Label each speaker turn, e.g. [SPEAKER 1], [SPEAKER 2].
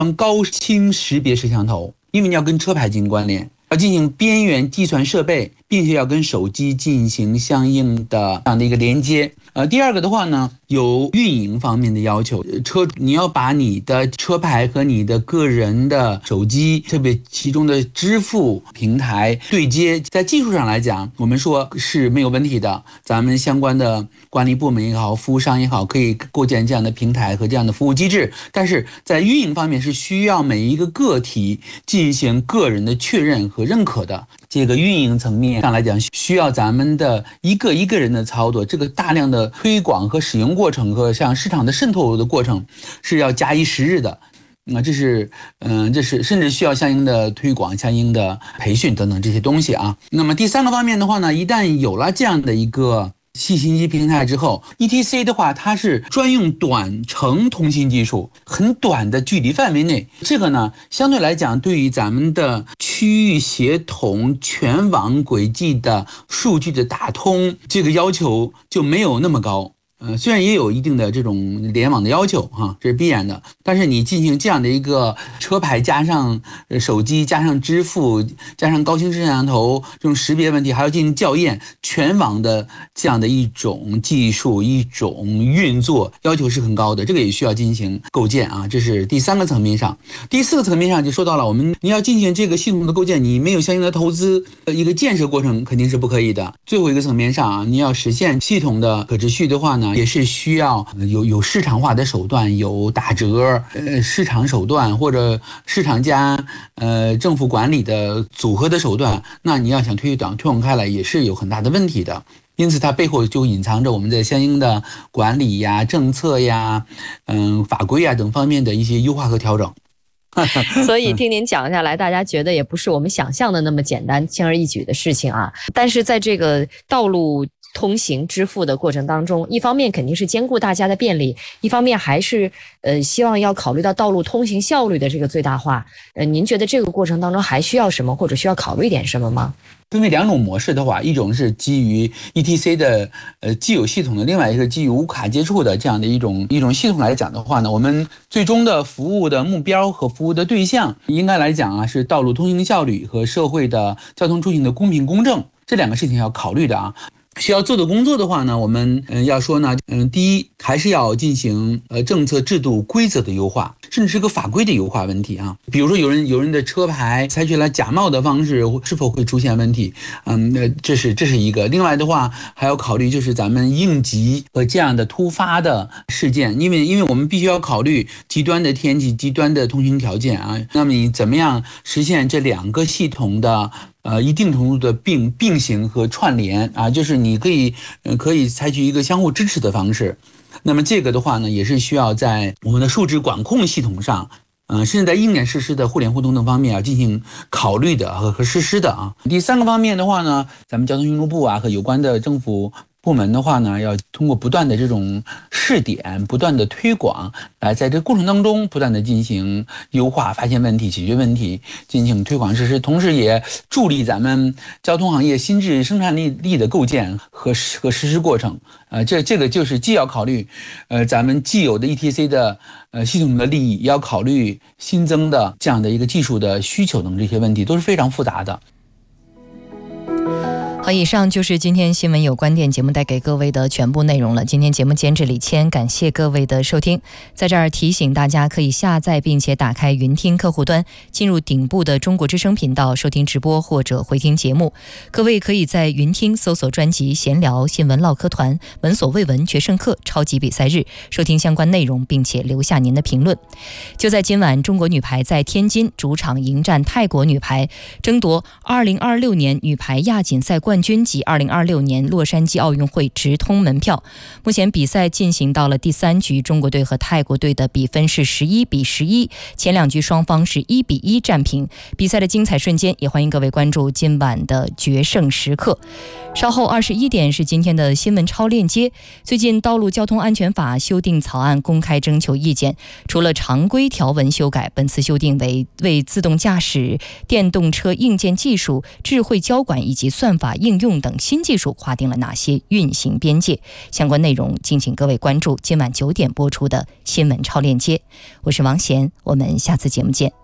[SPEAKER 1] 高清识别摄像头，因为你要跟车牌进行关联，要进行边缘计算设备，并且要跟手机进行相应的这样的一个连接。第二个的话呢，有运营方面的要求，你要把你的车牌和你的个人的手机，特别其中的支付平台对接，在技术上来讲，我们说是没有问题的。咱们相关的管理部门也好，服务商也好，可以构建这样的平台和这样的服务机制，但是在运营方面是需要每一个个体进行个人的确认和认可的。这个运营层面上来讲，需要咱们的一个人的操作，这个大量的推广和使用过程和像市场的渗透的过程是要假以时日的。这是甚至需要相应的推广、相应的培训等等这些东西啊。那么第三个方面的话呢，一旦有了这样的一个细信息平台之后 ，ETC 的话，它是专用短程通信技术，很短的距离范围内，这个呢，相对来讲，对于咱们的区域协同全网轨迹的数据的打通，这个要求就没有那么高。虽然也有一定的这种联网的要求这是必然的，但是你进行这样的一个车牌加上手机加上支付加上高清摄像头这种识别问题，还要进行校验，全网的这样的一种技术一种运作要求是很高的，这个也需要进行构建这是第三个层面上。第四个层面上就说到了，你要进行这个系统的构建，你没有相应的投资一个建设过程肯定是不可以的。最后一个层面上你要实现系统的可持续的话呢，也是需要有市场化的手段，有打折市场手段或者市场加政府管理的组合的手段，那你要想推广开来也是有很大的问题的。因此它背后就隐藏着我们在相应的管理呀、政策呀、法规呀等方面的一些优化和调整。
[SPEAKER 2] 所以听您讲下来，大家觉得也不是我们想象的那么简单轻而易举的事情啊。但是在这个道路通行支付的过程当中，一方面肯定是兼顾大家的便利，一方面还是希望要考虑到道路通行效率的这个最大化。您觉得这个过程当中还需要什么，或者需要考虑点什么吗？
[SPEAKER 1] 分为两种模式的话，一种是基于 ETC 的既有系统的，另外一个基于无卡接触的这样的一种系统来讲的话呢，我们最终的服务的目标和服务的对象应该来讲是道路通行效率和社会的交通出行的公平公正，这两个事情要考虑的需要做的工作的话呢，我们要说呢，第一还是要进行政策制度规则的优化，甚至是个法规的优化问题比如说有人的车牌采取了假冒的方式，是否会出现问题？这是一个。另外的话还要考虑就是咱们应急和这样的突发的事件，因为我们必须要考虑极端的天气、极端的通行条件那么你怎么样实现这两个系统的一定程度的并行和串联就是你可以采取一个相互支持的方式。那么这个的话呢，也是需要在我们的数值管控系统上，甚至在应验实施的互联互通等方面进行考虑的和实施的第三个方面的话呢，咱们交通运输部和有关的政府部门的话呢，要通过不断的这种试点，不断的推广，来在这个过程当中不断的进行优化，发现问题，解决问题，进行推广实施，同时也助力咱们交通行业新质生产力的构建和实施过程。这个就是既要考虑咱们既有的 ETC 的系统的利益，也要考虑新增的这样的一个技术的需求等这些问题都是非常复杂的。
[SPEAKER 3] 好，以上就是今天新闻有观点节目带给各位的全部内容了。今天节目监制李谦，感谢各位的收听。在这儿提醒大家，可以下载并且打开云听客户端，进入顶部的中国之声频道收听直播或者回听节目。各位可以在云听搜索专辑闲聊新闻唠嗑团闻所未闻决胜课超级比赛日，收听相关内容并且留下您的评论。就在今晚，中国女排在天津主场迎战泰国女排，争夺2026年女排亚锦赛冠军及2026年洛杉矶奥运会直通门票。目前比赛进行到了第3局，中国队和泰国队的比分是11-11，前2局双方是1-1战平。比赛的精彩瞬间，也欢迎各位关注今晚的决胜时刻。稍后21点是今天的新闻超链接。最近道路交通安全法修订草案公开征求意见，除了常规条文修改，本次修订为自动驾驶、电动车硬件技术、智慧交管以及算法应用等新技术划定了哪些运行边界？相关内容敬请各位关注今晚9点播出的新闻超链接。我是王贤，我们下次节目见。